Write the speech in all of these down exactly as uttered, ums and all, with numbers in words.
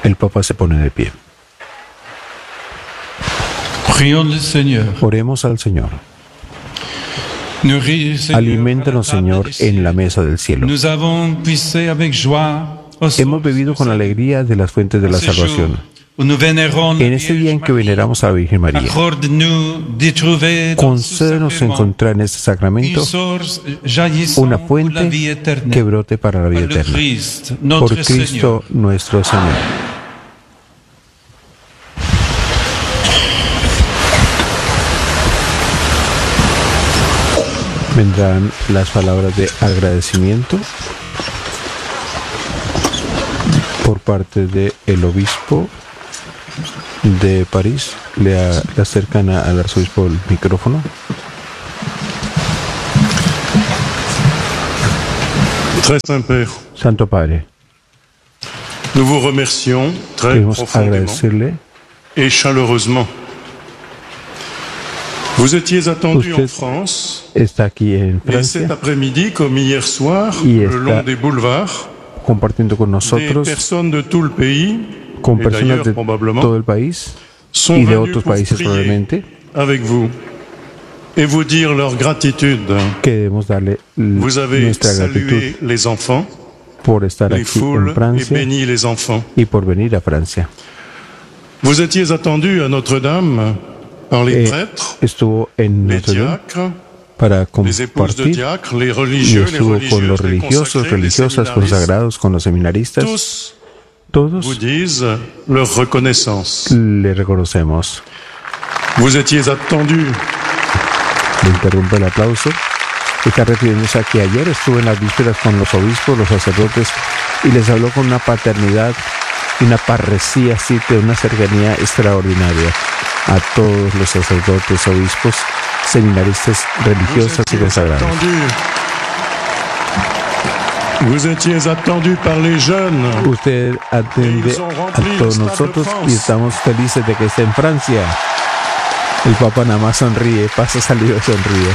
El Papa se pone de pie. Oremos al Señor. Aliméntanos, Señor, en la mesa del cielo. Hemos bebido con alegría de las fuentes de la salvación. En este día en que veneramos a la Virgen María, concédenos encontrar en este sacramento una fuente que brote para la vida eterna. Por Cristo nuestro Señor. Vendrán las palabras de agradecimiento por parte del obispo de París. Le, a, le acercan a, al arzobispo el micrófono. Très Saint-Père, Santo Padre, nous vous remercions très queremos profondément agradecerle. et chaleureusement. Vous étiez attendu en Usted France está aquí en et cet Francia après-midi, comme hier soir, Y le está long des boulevards, compartiendo con des nosotros, personnes de tout le pays con et personas d'ailleurs de probablement todo el país sont y de venus otros pour países prier probablemente. avec vous et vous dire leur gratitude. Queremos darle l- Vous avez nuestra gratitud salué les enfants, por estar les aquí foules en et Francia béni les enfants. y por venir a Francia. Vous étiez attendu à Notre-Dame par les Eh, prêtres, Estuvo en les Notre Dame diacres, para les épouses de compartir diacres, les y religieux, les estuvo con los religieuses, les religiosos, consacrés, les religiosas, séminaristes. consagrados, con los seminaristas. Tous Todos vous disent leur reconnaissance. le reconocemos. Vous étiez attendu Le interrumpe el aplauso. Está refiriéndose a que ayer estuvo en las vísperas con los obispos, los sacerdotes, y les habló con una paternidad y una parresía así de una cercanía extraordinaria a todos los sacerdotes, obispos, seminaristas, religiosas y consagrados. Vous étiez attendu par les jeunes. Usted atiende a todos nosotros y estamos felices de que esté en Francia. El Papa nada más sonríe, pasa salido y sonríe.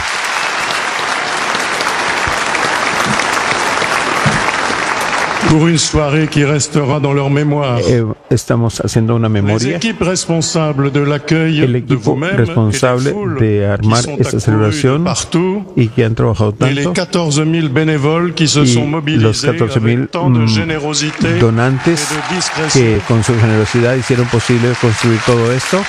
Pour une soirée qui restera dans leur mémoire. Eh, estamos haciendo una Les memoria. équipes responsables de l'accueil El de equipo vous-même et responsable des foules de armar qui sont esta accrues de celebración partout y que han trabajado et les tanto, quatorze mille bénévoles qui se y sont los mobilisés catorce mil avec tant de générosité donantes et de discrétion. que con su generosidad hicieron posible construir todo esto.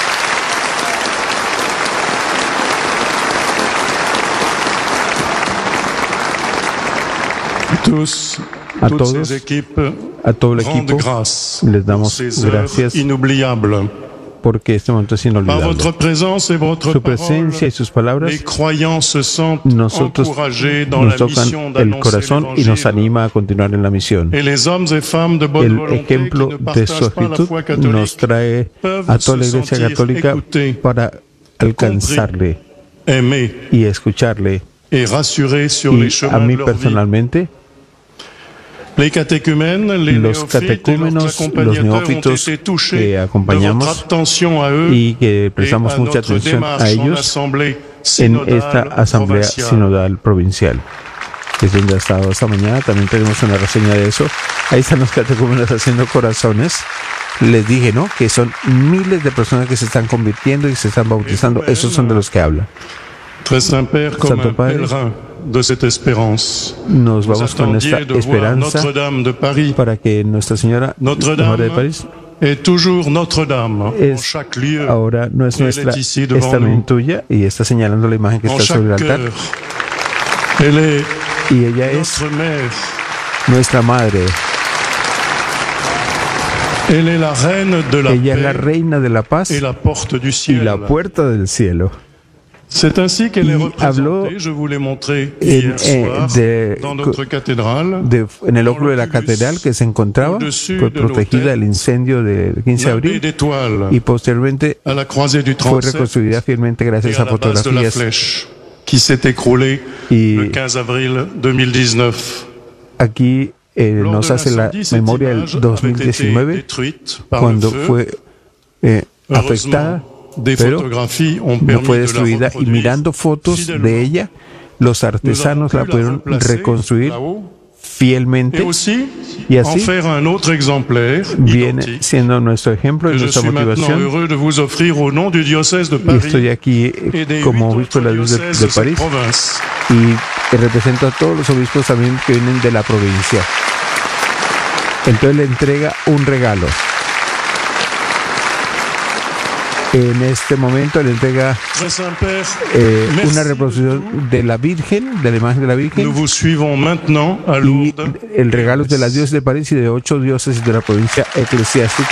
Tous, A toutes todos, ces équipes a todo el rendent equipo, grâce les pour damos ces œuvres gracias inoubliables. porque este momento es Par inolvidable. votre présence et votre Su parole, presencia y sus les palabras croyants se sentent nosotros encouragés dans nos la tocan mission el d'annoncer corazón y nos l'Évangile. anima a continuar en la misión. Et les hommes et femmes de bonne El volonté qui ejemplo ne de su partagent pas la actitud foi nos catholique trae peuvent a toda la se Iglesia sentir Católica écoutés, para alcanzarle aimés y escucharle. et rassurés sur les Y a chemins mí de leur vie. personalmente, Les catéchumènes, les los néophytes et leurs catecúmenos, los accompagnateurs ont neófitos été touchés que de votre acompañamos attention à eux y que et prestamos à mucha notre atención a démarche en ellos assemblée en esta synodale asamblea provinciale. sinodal provincial, que es donde ha estado esta mañana. También tenemos una reseña de eso. Ahí están los catecúmenos haciendo corazones. Les dije, ¿no?, que son miles de personas que se están convirtiendo y se están bautizando. Esos son de los que habla. Très Saint-Père, comme Santo un Padre, pèlerin de cette espérance. nos Vous vamos con esta attendiez de voir esperanza Notre-Dame de Paris. para que Nuestra Señora Notre-Dame Madre de París est toujours Notre-Dame en es chaque lieu. ahora no es Elle nuestra, est ici es devant también nous. tuya, y está señalando la imagen que En está sobre el chaque altar. cœur. Elle est Y ella es notre mère. nuestra madre. Elle est la reine de la Ella es la paix reina de la paz et la porte du y ciel. la puerta del cielo. C'est ainsi qu'elle est Y habló représentée, je vous l'ai montré en, hier eh, soir, de- dans notre cathédrale, De, en el óculo de la catedral que se encontraba, fue protegida del incendio del quince de la baie abril d'étoiles, y posteriormente à la croisée du fue trente-sept reconstruida fielmente et gracias à a la base de la fotografías. flèche, qui s'est écroulée Y le quinze avril deux mille dix-neuf. aquí eh, Lors nos de hace la l'incendie, cette memoria image del dos mil avait été diecinueve, détruite par cuando le feu. fue eh, afectada, Heureusement, des pero photographies ont no permis fue de la destruida, y reproduire mirando fotos fidèlement. de ella, los Nous avons artesanos pu la la pudieron replacer reconstruir là-haut fielmente, Et aussi, y en así faire un autre exemplaire viene identique. siendo nuestro ejemplo y Que je nuestra suis maintenant motivación. heureux de vous offrir au nom du diocèse de Y Paris estoy aquí et des como huit obispo de autres la diócesis diocèses de, de de cette París province. y represento a todos los obispos también que vienen de la provincia. Entonces le entrega un regalo. En este momento le entrega Très Saint-Père, eh, merci una de reproducción de la Virgen, de la imagen de la nous Virgen, vous suivons maintenant à y Lourdes. el regalo de las diócesis de París y de ocho diócesis de la provincia eclesiástica.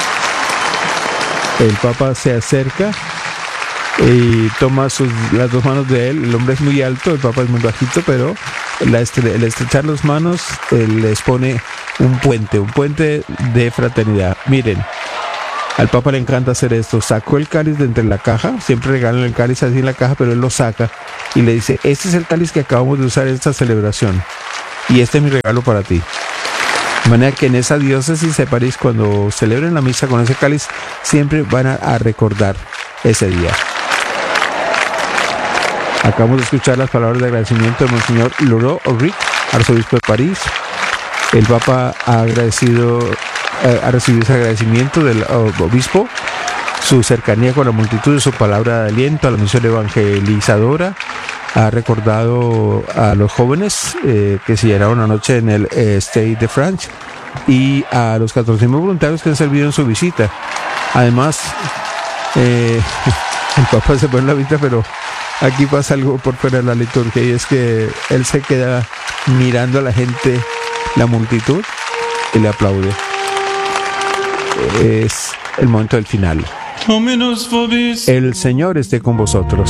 El Papa se acerca y toma sus, las dos manos de él. El hombre es muy alto, el Papa es muy bajito, pero la estre- el estrechar las manos eh, les pone un puente, un puente de fraternidad. Miren, al Papa le encanta hacer esto. Sacó el cáliz de entre la caja, siempre regalan el cáliz así en la caja, pero él lo saca y le dice: este es el cáliz que acabamos de usar en esta celebración y este es mi regalo para ti. De manera que en esa diócesis de París, cuando celebren la misa con ese cáliz, siempre van a, a recordar ese día. Acabamos de escuchar las palabras de agradecimiento de Monseñor Laurent Auric, arzobispo de París. El Papa ha agradecido, eh, ha recibido ese agradecimiento del uh, obispo, su cercanía con la multitud y su palabra de aliento a la misión evangelizadora. Ha recordado a los jóvenes eh, que se llenaron anoche en el eh, Stade de France y a los catorce mil voluntarios que han servido en su visita. Además, eh, el Papa se pone la vista, pero aquí pasa algo por fuera de la liturgia, y es que él se queda mirando a la gente, la multitud, y le aplaude. Es el momento del final. El Señor esté con vosotros.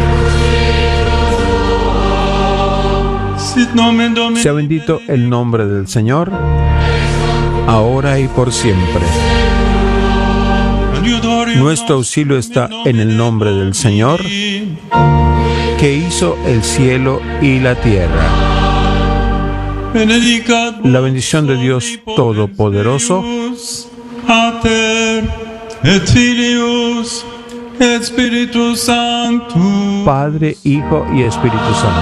Sea bendito el nombre del Señor, ahora y por siempre. Nuestro auxilio está en el nombre del Señor, que hizo el cielo y la tierra. La bendición de Dios Todopoderoso, Padre, Hijo y Espíritu Santo,